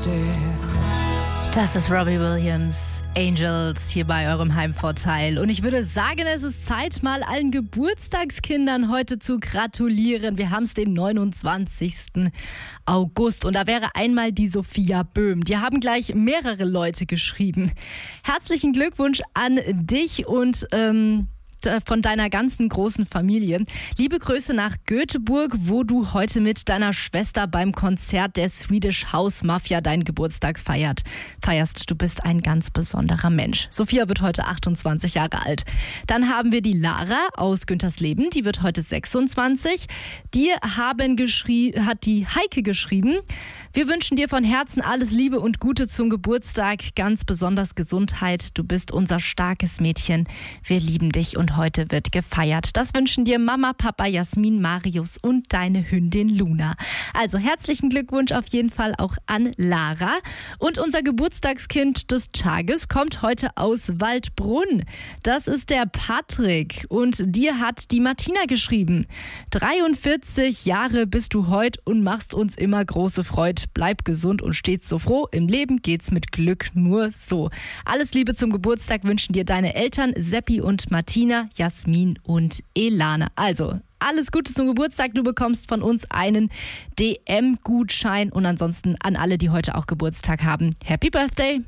Das ist Robbie Williams, Angels, hier bei eurem Heimvorteil. Und ich würde sagen, es ist Zeit, mal allen Geburtstagskindern heute zu gratulieren. Wir haben es den 29. August und da wäre einmal die Sophia Böhm. Die haben gleich mehrere Leute geschrieben. Herzlichen Glückwunsch an dich und von deiner ganzen großen Familie. Liebe Grüße nach Göteborg, wo du heute mit deiner Schwester beim Konzert der Swedish House Mafia deinen Geburtstag feierst. Du bist ein ganz besonderer Mensch. Sophia wird heute 28 Jahre alt. Dann haben wir die Lara aus Güntersleben, die wird heute 26. Dir hat die Heike geschrieben: Wir wünschen dir von Herzen alles Liebe und Gute zum Geburtstag, ganz besonders Gesundheit. Du bist unser starkes Mädchen. Wir lieben dich und heute wird gefeiert. Das wünschen dir Mama, Papa, Jasmin, Marius und deine Hündin Luna. Also herzlichen Glückwunsch auf jeden Fall auch an Lara. Und unser Geburtstagskind des Tages kommt heute aus Waldbrunn. Das ist der Patrick und dir hat die Martina geschrieben: 43 Jahre bist du heute und machst uns immer große Freude. Bleib gesund und stets so froh. Im Leben geht's mit Glück nur so. Alles Liebe zum Geburtstag wünschen dir deine Eltern Seppi und Martina, Jasmin und Elane. Also alles Gute zum Geburtstag. Du bekommst von uns einen DM-Gutschein und ansonsten an alle, die heute auch Geburtstag haben, Happy Birthday!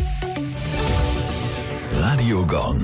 Radio Gong.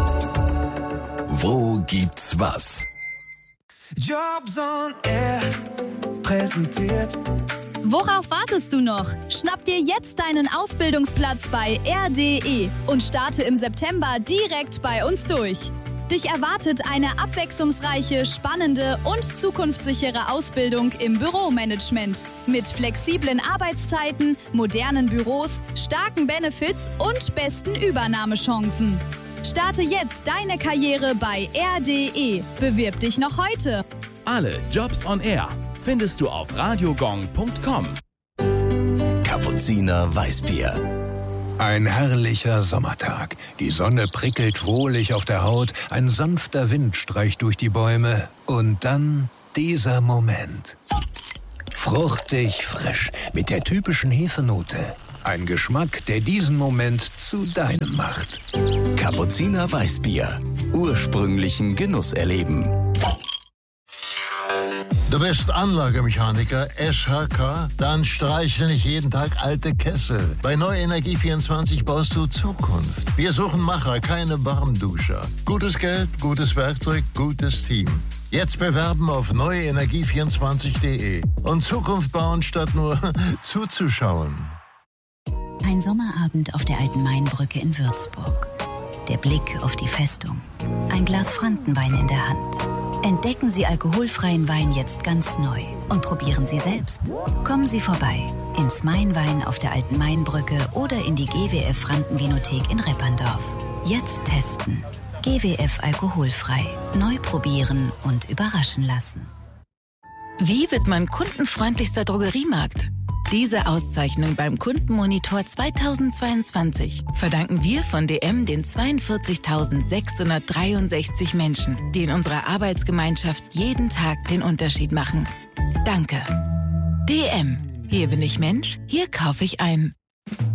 Wo gibt's was? Jobs on Air präsentiert. Worauf wartest du noch? Schnapp dir jetzt deinen Ausbildungsplatz bei RDE und starte im September direkt bei uns durch. Dich erwartet eine abwechslungsreiche, spannende und zukunftssichere Ausbildung im Büromanagement mit flexiblen Arbeitszeiten, modernen Büros, starken Benefits und besten Übernahmechancen. Starte jetzt deine Karriere bei RDE. Bewirb dich noch heute. Alle Jobs on Air findest du auf radiogong.com. Kapuziner Weißbier. Ein herrlicher Sommertag. Die Sonne prickelt wohlig auf der Haut, ein sanfter Wind streicht durch die Bäume und dann dieser Moment. Fruchtig frisch mit der typischen Hefenote. Ein Geschmack, der diesen Moment zu deinem macht. Kapuziner Weißbier. Ursprünglichen Genuss erleben. Du bist Anlagemechaniker, SHK? Dann streiche nicht jeden Tag alte Kessel. Bei Neue Energie 24 baust du Zukunft. Wir suchen Macher, keine Warmduscher. Gutes Geld, gutes Werkzeug, gutes Team. Jetzt bewerben auf neuenergie24.de und Zukunft bauen, statt nur zuzuschauen. Ein Sommerabend auf der alten Mainbrücke in Würzburg. Der Blick auf die Festung. Ein Glas Frankenwein in der Hand. Entdecken Sie alkoholfreien Wein jetzt ganz neu und probieren Sie selbst. Kommen Sie vorbei ins Mainwein auf der alten Mainbrücke oder in die GWF Frankenvinothek in Repperndorf. Jetzt testen. GWF alkoholfrei. Neu probieren und überraschen lassen. Wie wird man kundenfreundlichster Drogeriemarkt? Diese Auszeichnung beim Kundenmonitor 2022 verdanken wir von DM den 42.663 Menschen, die in unserer Arbeitsgemeinschaft jeden Tag den Unterschied machen. Danke. DM. Hier bin ich Mensch, hier kaufe ich ein.